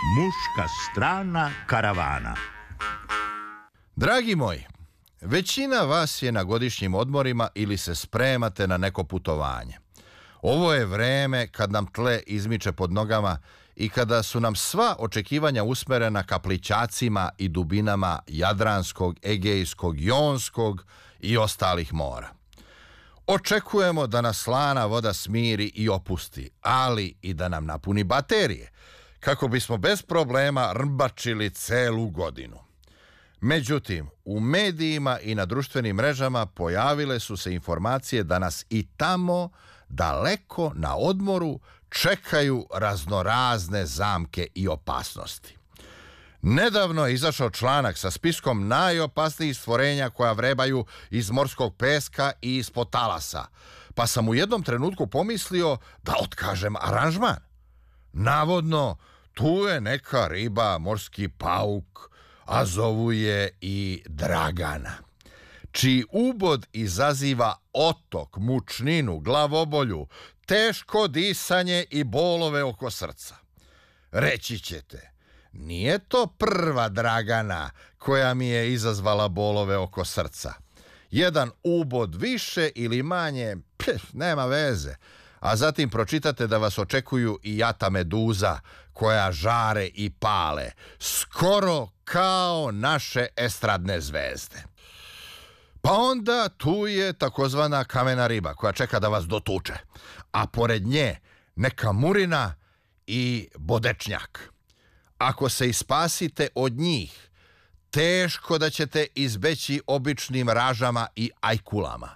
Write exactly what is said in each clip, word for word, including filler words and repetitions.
Muška strana karavana. Dragi moji, većina vas je na godišnjim odmorima ili se spremate na neko putovanje. Ovo je vreme kad nam tle izmiče pod nogama i kada su nam sva očekivanja usmerena ka plićacima i dubinama Jadranskog, Egejskog, Jonskog i ostalih mora. Očekujemo da nas slana voda smiri i opusti, ali i da nam napuni baterije, kako bismo bez problema rmbačili celu godinu. Međutim, u medijima i na društvenim mrežama pojavile su se informacije da nas i tamo, daleko na odmoru, čekaju raznorazne zamke i opasnosti. Nedavno je izašao članak sa spiskom najopasnijih stvorenja koja vrebaju iz morskog peska i ispod talasa, pa sam u jednom trenutku pomislio da otkažem aranžman. Navodno, tu je neka riba, morski pauk, a zovu je i Dragana, čiji ubod izaziva otok, mučninu, glavobolju, teško disanje i bolove oko srca. Reći ćete, nije to prva Dragana koja mi je izazvala bolove oko srca. Jedan ubod više ili manje, pff, nema veze. A zatim pročitate da vas očekuju i jata meduza koja žare i pale, skoro kao naše estradne zvezde. Pa onda tu je takozvana kamena riba koja čeka da vas dotuče, a pored nje neka murina i bodečnjak. Ako se ispasite od njih, teško da ćete izbeći običnim ražama i ajkulama.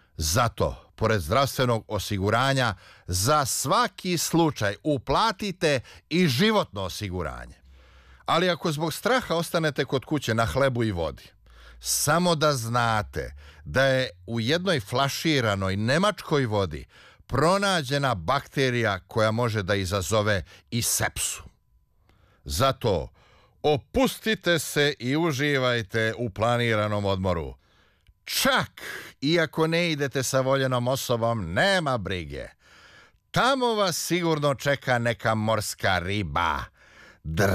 Zato, pored zdravstvenog osiguranja, za svaki slučaj uplatite i životno osiguranje. Ali ako zbog straha ostanete kod kuće na hlebu i vodi, samo da znate da je u jednoj flaširanoj nemačkoj vodi pronađena bakterija koja može da izazove i sepsu. Zato opustite se i uživajte u planiranom odmoru. Čak i ako ne idete sa voljenom osobom, nema brige. Tamo vas sigurno čeka neka morska riba,